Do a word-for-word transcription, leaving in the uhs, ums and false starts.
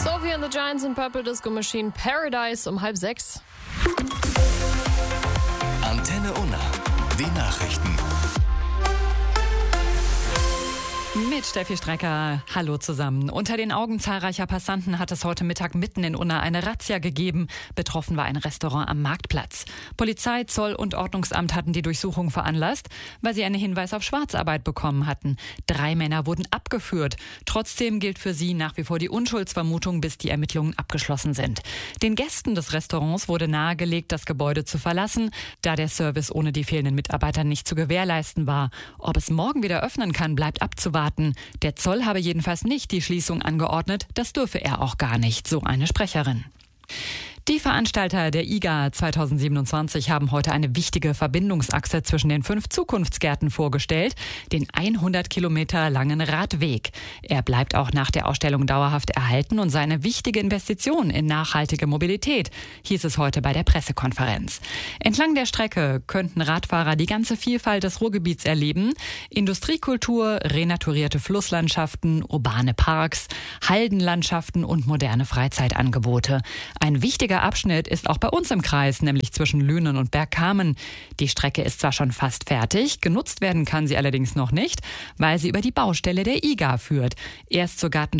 Sophie and the Giants und Purple Disco Machine Paradise um halb sechs. Antenne Unna, die Nachrichten. Mit Steffi Strecker. Hallo zusammen. Unter den Augen zahlreicher Passanten hat es heute Mittag mitten in Unna eine Razzia gegeben. Betroffen war ein Restaurant am Marktplatz. Polizei, Zoll und Ordnungsamt hatten die Durchsuchung veranlasst, weil sie einen Hinweis auf Schwarzarbeit bekommen hatten. Drei Männer wurden abgeführt. Trotzdem gilt für sie nach wie vor die Unschuldsvermutung, bis die Ermittlungen abgeschlossen sind. Den Gästen des Restaurants wurde nahegelegt, das Gebäude zu verlassen, da der Service ohne die fehlenden Mitarbeiter nicht zu gewährleisten war. Ob es morgen wieder öffnen kann, bleibt abzuwarten. Der Zoll habe jedenfalls nicht die Schließung angeordnet, das dürfe er auch gar nicht, so eine Sprecherin. Die Veranstalter der I G A zwanzig siebenundzwanzig haben heute eine wichtige Verbindungsachse zwischen den fünf Zukunftsgärten vorgestellt, den hundert Kilometer langen Radweg. Er bleibt auch nach der Ausstellung dauerhaft erhalten und sei eine wichtige Investition in nachhaltige Mobilität, hieß es heute bei der Pressekonferenz. Entlang der Strecke könnten Radfahrer die ganze Vielfalt des Ruhrgebiets erleben: Industriekultur, renaturierte Flusslandschaften, urbane Parks, Haldenlandschaften und moderne Freizeitangebote. Ein wichtiger Abschnitt ist auch bei uns im Kreis, nämlich zwischen Lünen und Bergkamen. Die Strecke ist zwar schon fast fertig, genutzt werden kann sie allerdings noch nicht, weil sie über die Baustelle der I G A führt. Erst zur Garten